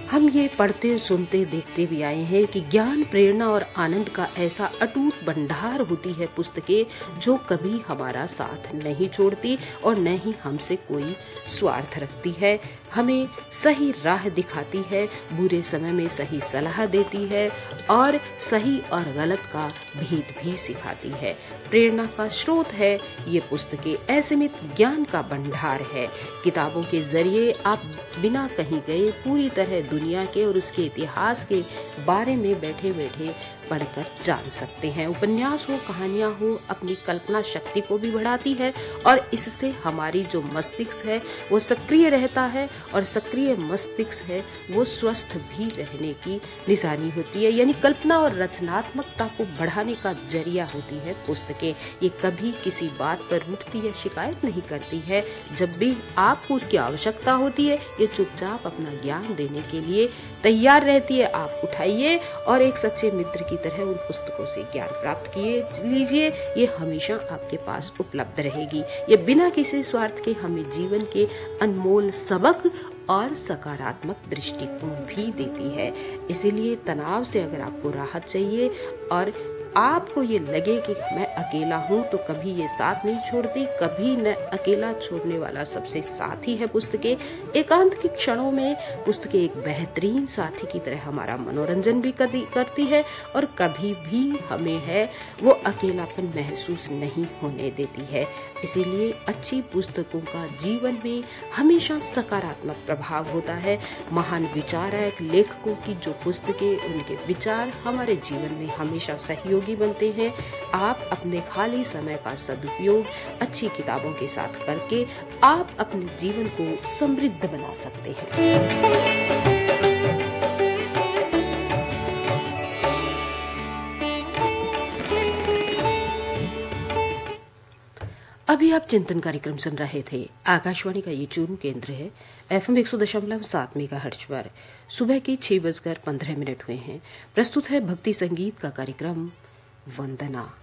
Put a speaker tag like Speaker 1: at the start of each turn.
Speaker 1: हम ये पढ़ते, सुनते, देखते भी आए हैं कि ज्ञान, प्रेरणा और आनंद का ऐसा अटूट भंडार होती है पुस्तकें जो कभी हमारा साथ नहीं छोड़ती और न ही हमसे कोई स्वार्थ रखती है। हमें सही राह दिखाती है, बुरे समय में सही सलाह देती है और सही और गलत का भेद भी सिखाती है। प्रेरणा का स्रोत है ये पुस्तकें, असीमित ज्ञान का भंडार है। किताबों के जरिए आप बिना कहीं गए पूरी तरह दुनिया के और उसके इतिहास के बारे में बैठे बैठे पढ़कर जान सकते हैं। उपन्यास हो, कहानियां हो, अपनी कल्पना शक्ति को भी बढ़ाती है और इससे हमारी जो मस्तिष्क है वो सक्रिय रहता है और सक्रिय मस्तिष्क है वो स्वस्थ भी रहने की निशानी होती है। यानी कल्पना और रचनात्मकता को बढ़ाने का जरिया होती है पुस्तकें। ये कभी किसी बात पर रूठती या शिकायत नहीं करती है। जब भी आपको उसकी आवश्यकता होती है ये चुपचाप अपना ज्ञान देने के लिए तैयार रहती है। आप उठाइए और एक सच्चे मित्र की तरह उन पुस्तकों से ज्ञान प्राप्त लीजिए। ये हमेशा आपके पास उपलब्ध रहेगी। ये बिना किसी स्वार्थ के हमें जीवन के अनमोल सबक और सकारात्मक दृष्टिकोण भी देती है। इसीलिए तनाव से अगर आपको राहत चाहिए और आपको ये लगे कि मैं अकेला हूँ तो कभी ये साथ नहीं छोड़ती, कभी न अकेला छोड़ने वाला सबसे साथी है पुस्तकें। एकांत के क्षणों में पुस्तकें एक बेहतरीन साथी की तरह हमारा मनोरंजन भी करती है और कभी भी हमें है वो अकेलापन महसूस नहीं होने देती है। इसीलिए अच्छी पुस्तकों का जीवन में हमेशा सकारात्मक प्रभाव होता है। महान विचारक लेखकों की जो पुस्तकें, उनके विचार हमारे जीवन में हमेशा सहयोगी बनते हैं। आप अपने खाली समय का सदुपयोग अच्छी किताबों के साथ करके आप अपने जीवन को समृद्ध बना सकते हैं। अभी आप चिंतन कार्यक्रम सुन रहे थे। आकाशवाणी का ये चूरू केंद्र है। FM 100.7 मेगाहर्ट्ज पर सुबह के 6:15 हुए हैं। प्रस्तुत है भक्ति संगीत का कार्यक्रम वंदना।